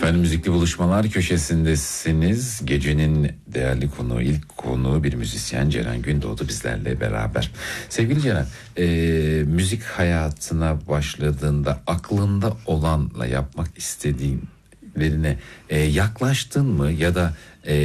Efendim, Müzikli Buluşmalar köşesindesiniz. Gecenin değerli konuğu, ilk konuğu bir müzisyen Ceren Gündoğdu bizlerle beraber. Sevgili Ceren, müzik hayatına başladığında aklında olanla yapmak istediğinlerine yaklaştın mı? Ya da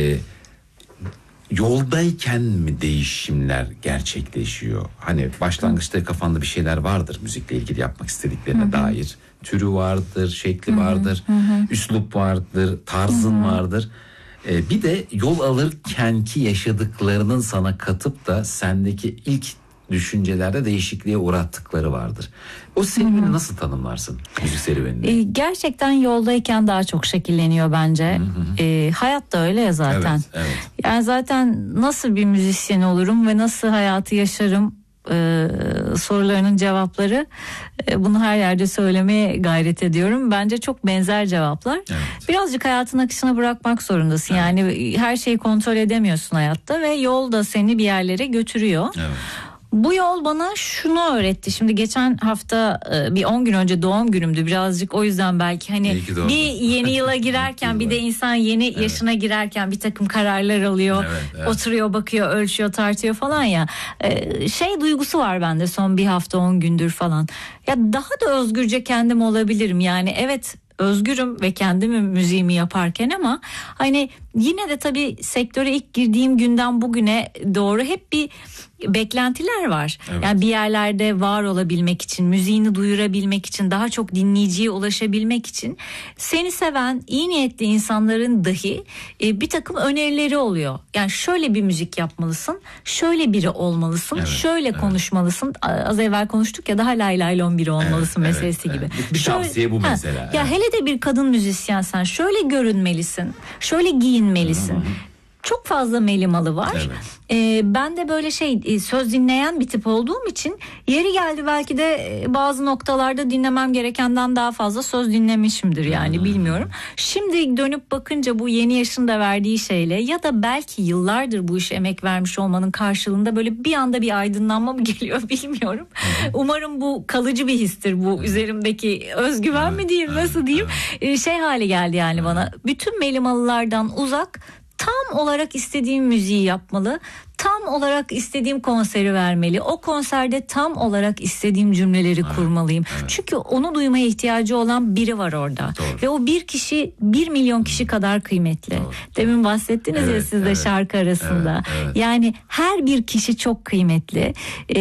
yoldayken mi değişimler gerçekleşiyor? Hani başlangıçta kafanda bir şeyler vardır müzikle ilgili yapmak istediklerine dair. Türü vardır, şekli vardır, üslup vardır, tarzın vardır. Bir de yol alırkenki yaşadıklarının sana katıp da sendeki ilk düşüncelerde değişikliğe uğrattıkları vardır. O serüveni nasıl tanımlarsın, müzik serüvenini? Gerçekten yoldayken daha çok şekilleniyor bence. Hayat da öyle ya zaten. Evet, evet. Yani zaten nasıl bir müzisyen olurum ve nasıl hayatı yaşarım sorularının cevapları, bunu her yerde söylemeye gayret ediyorum. Bence çok benzer cevaplar. Evet. Birazcık hayatın akışına bırakmak zorundasın. Evet. Yani her şeyi kontrol edemiyorsun hayatta ve yol da seni bir yerlere götürüyor. Evet. Bu yol bana şunu öğretti. Şimdi geçen hafta bir 10 gün önce doğum günümdü. Birazcık o yüzden belki hani bir yeni yıla girerken bir de insan yeni yaşına girerken bir takım kararlar alıyor. Evet. Oturuyor, bakıyor, ölçüyor, tartıyor falan ya. Şey duygusu var bende son bir hafta 10 gündür falan. Ya daha da özgürce kendim olabilirim. Yani evet, özgürüm ve kendimi müziğimi yaparken ama hani yine de tabii sektöre ilk girdiğim günden bugüne doğru hep bir beklentiler var. Evet. Yani bir yerlerde var olabilmek için, müziğini duyurabilmek için, daha çok dinleyiciye ulaşabilmek için seni seven iyi niyetli insanların dahi bir takım önerileri oluyor. Yani şöyle bir müzik yapmalısın, şöyle biri olmalısın, şöyle konuşmalısın. Az evvel konuştuk ya, daha lay laylon biri olmalısın meselesi gibi. Bir tavsiye bu mesela. Ya hele de bir kadın müzisyensen şöyle görünmelisin, şöyle giyinmelisin. Çok fazla melimalı var. Evet. Ben de böyle söz dinleyen bir tip olduğum için yeri geldi belki de bazı noktalarda dinlemem gerekenden daha fazla söz dinlemişimdir yani, bilmiyorum. Şimdi dönüp bakınca bu yeni yaşın da verdiği şeyle ya da belki yıllardır bu işe emek vermiş olmanın karşılığında böyle bir anda bir aydınlanma mı geliyor bilmiyorum. Umarım bu kalıcı bir histir, bu üzerimdeki özgüven mi diyeyim, nasıl diyeyim, hale geldi yani bana. Bütün melimalılardan uzak, tam olarak istediğim müziği yapmalı, tam olarak istediğim konseri vermeli. O konserde tam olarak istediğim cümleleri kurmalıyım. Evet. Çünkü onu duymaya ihtiyacı olan biri var orada. Doğru. Ve o bir kişi 1 milyon kişi kadar kıymetli. Doğru. Demin bahsettiniz ya siz de şarkı arasında. Evet. Yani her bir kişi çok kıymetli.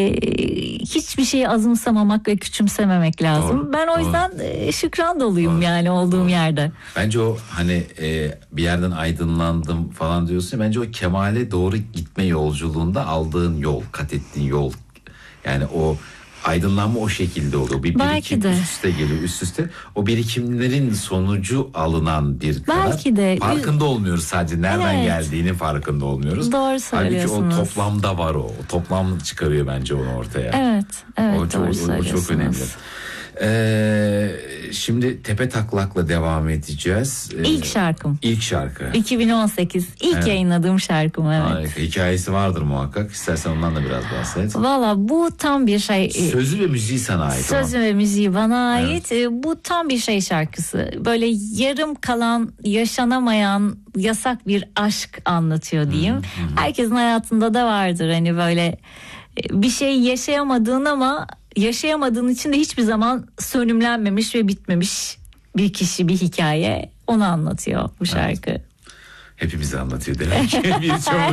Hiçbir şeyi azımsamamak ve küçümsememek lazım. Doğru. Ben o yüzden şükran doluyum yani olduğum yerde. Bence o hani bir yerden aydınlandım falan diyorsun ya, bence o kemale doğru gitme yolculuğunda aldığın yol, kat ettiğin yol. Yani o aydınlanma o şekilde oluyor. Bir birikim üst üste geliyor, üst üste. O birikimlerin sonucu alınan bir karar. Belki de. Farkında olmuyoruz sadece. Nereden geldiğinin farkında olmuyoruz. Doğru söylüyorsunuz. Halbuki o toplamda var o. O toplam çıkarıyor bence onu ortaya. Evet, doğru söylüyorsunuz. O çok önemli. Şimdi Tepe Taklak'la devam edeceğiz. İlk şarkım. İlk şarkı. 2018. İlk yayınladığım şarkım. Evet. Harika. Hikayesi vardır muhakkak. İstersen ondan da biraz bahset. Valla bu tam bir şey. Sözü ve müziği sana ait. Sözü ve müziği bana ait. Bu tam bir şarkısı. Böyle yarım kalan, yaşanamayan, yasak bir aşk anlatıyor diyeyim. Herkesin hayatında da vardır hani böyle bir şey yaşayamadığın ama yaşayamadığın için de hiçbir zaman sönümlenmemiş ve bitmemiş bir kişi, bir hikaye, onu anlatıyor bu şarkı. Hepimizi anlatıyor demek ki.